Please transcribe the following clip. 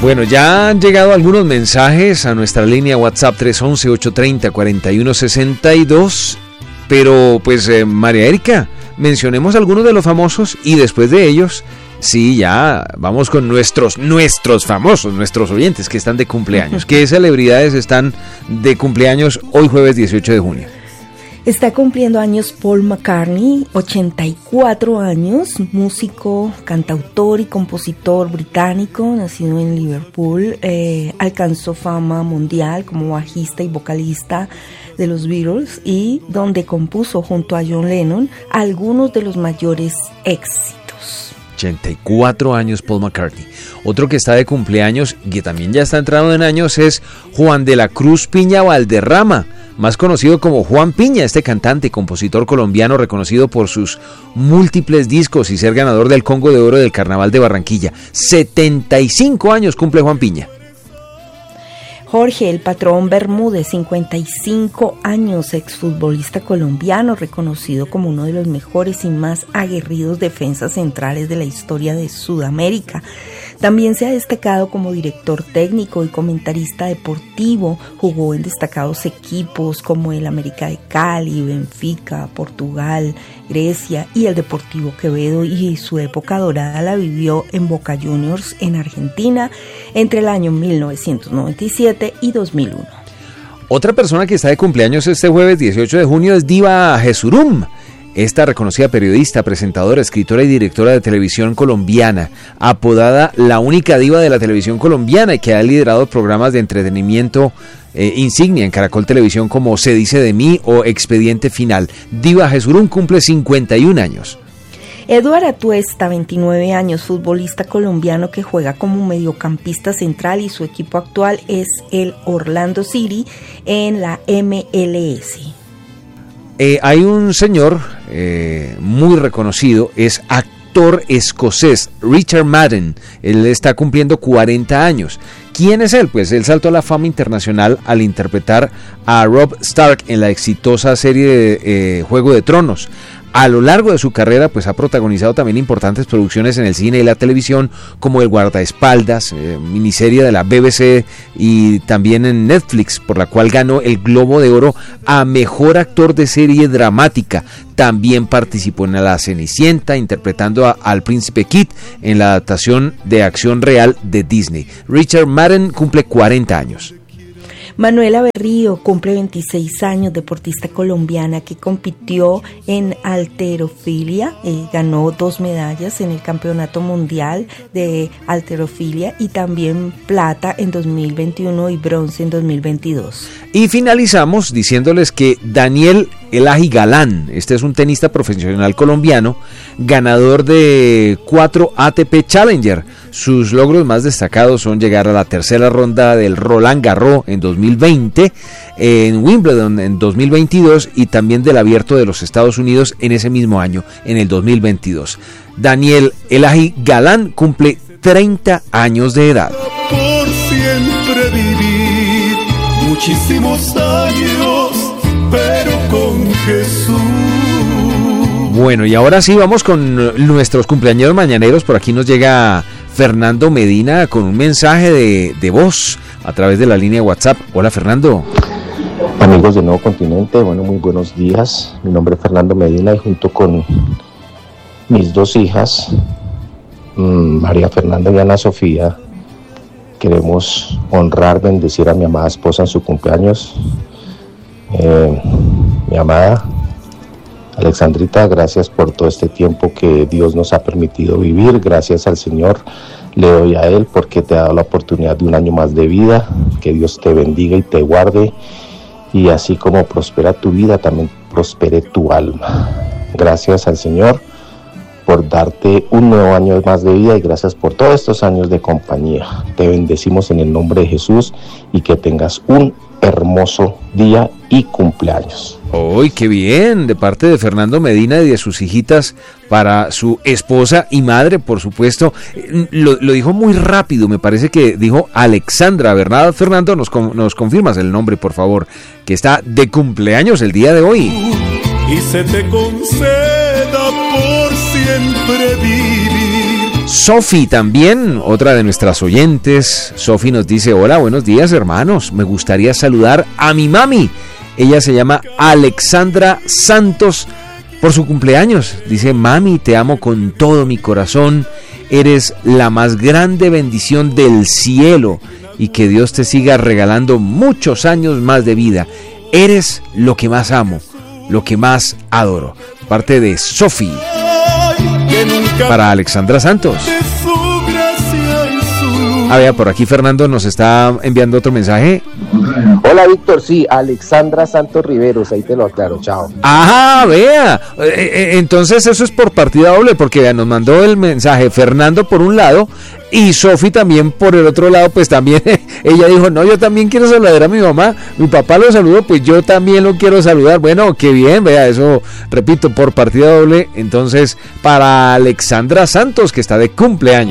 Bueno, ya han llegado algunos mensajes a nuestra línea WhatsApp 311-830-4162, pero pues María Erika, mencionemos algunos de los famosos y después de ellos, sí, ya vamos con nuestros famosos, nuestros oyentes que están de cumpleaños. ¿Qué celebridades están de cumpleaños hoy jueves 18 de junio? Está cumpliendo años Paul McCartney, 84 años, músico, cantautor y compositor británico, nacido en Liverpool. Alcanzó fama mundial como bajista y vocalista de los Beatles y donde compuso junto a John Lennon algunos de los mayores éxitos. 84 años Paul McCartney. Otro que está de cumpleaños y que también ya está entrado en años es Juan de la Cruz Piña Valderrama, más conocido como Juan Piña, este cantante y compositor colombiano reconocido por sus múltiples discos y ser ganador del Congo de Oro del Carnaval de Barranquilla. 75 años cumple Juan Piña. Jorge El Patrón Bermúdez, 55 años, exfutbolista colombiano, reconocido como uno de los mejores y más aguerridos defensas centrales de la historia de Sudamérica. También se ha destacado como director técnico y comentarista deportivo. Jugó en destacados equipos como el América de Cali, Benfica, Portugal, Grecia y el Deportivo Quevedo, y su época dorada la vivió en Boca Juniors en Argentina entre el año 1997 y 2001. Otra persona que está de cumpleaños este jueves 18 de junio es Diva Jesurum. Esta reconocida periodista, presentadora, escritora y directora de televisión colombiana, apodada la única diva de la televisión colombiana y que ha liderado programas de entretenimiento insignia en Caracol Televisión como Se dice de mí o Expediente Final. Diva Jesurum cumple 51 años. Eduard Atuesta, 29 años, futbolista colombiano que juega como mediocampista central y su equipo actual es el Orlando City en la MLS. Hay un señor muy reconocido, es actor escocés, Richard Madden. Él está cumpliendo 40 años. ¿Quién es él? Pues él saltó a la fama internacional al interpretar a Robb Stark en la exitosa serie de Juego de Tronos. A lo largo de su carrera, pues ha protagonizado también importantes producciones en el cine y la televisión, como El Guardaespaldas, miniserie de la BBC, y también en Netflix, por la cual ganó el Globo de Oro a Mejor Actor de Serie Dramática. También participó en La Cenicienta, interpretando al Príncipe Kit en la adaptación de acción real de Disney. Richard Madden cumple 40 años. Manuela Berrío cumple 26 años, deportista colombiana que compitió en halterofilia, ganó 2 medallas en el Campeonato Mundial de Halterofilia y también plata en 2021 y bronce en 2022. Y finalizamos diciéndoles que Daniel Elahi Galán, este es un tenista profesional colombiano, ganador de 4 ATP Challenger. Sus logros más destacados son llegar a la tercera ronda del Roland Garros en 2020, en Wimbledon en 2022 y también del Abierto de los Estados Unidos en ese mismo año, en el 2022. Daniel Elahi Galán cumple 30 años de edad. Por siempre vivir muchísimos años, pero con Jesús. Bueno, y ahora sí vamos con nuestros cumpleañeros mañaneros. Por aquí nos llega Fernando Medina con un mensaje de voz a través de la línea WhatsApp. Hola, Fernando. Amigos de Nuevo Continente, bueno, muy buenos días. Mi nombre es Fernando Medina y junto con mis 2 hijas, María Fernanda y Ana Sofía, queremos honrar, bendecir a mi amada esposa en su cumpleaños. Mi amada Alexandrita, gracias por todo este tiempo que Dios nos ha permitido vivir. Gracias al Señor le doy a Él porque te ha dado la oportunidad de un año más de vida. Que Dios te bendiga y te guarde, y así como prospera tu vida, también prospere tu alma. Gracias al Señor por darte un nuevo año más de vida y gracias por todos estos años de compañía. Te bendecimos en el nombre de Jesús y que tengas un hermoso día y cumpleaños. ¡Uy, qué bien! De parte de Fernando Medina y de sus hijitas para su esposa y madre, por supuesto. Lo dijo muy rápido, me parece que dijo Alexandra, ¿verdad, Fernando? Nos confirmas el nombre, por favor, que está de cumpleaños el día de hoy. Y se te conceda por siempre vivir Sofi también, otra de nuestras oyentes. Sofi nos dice: hola, buenos días hermanos, me gustaría saludar a mi mami. Ella se llama Alexandra Santos por su cumpleaños. Dice: mami, te amo con todo mi corazón, eres la más grande bendición del cielo y que Dios te siga regalando muchos años más de vida. Eres lo que más amo, lo que más adoro. Parte de Sofi para Alexandra Santos. A ver, por aquí Fernando nos está enviando otro mensaje. Hola Víctor, sí, Alexandra Santos Riveros, ahí te lo aclaro, chao. Ah, vea, entonces eso es por partida doble, porque vea, nos mandó el mensaje Fernando por un lado y Sofi también por el otro lado. Pues también ella dijo: no, yo también quiero saludar a mi mamá, mi papá lo saludó, pues yo también lo quiero saludar. Bueno, qué bien, vea, eso, repito, por partida doble, entonces para Alexandra Santos, que está de cumpleaños.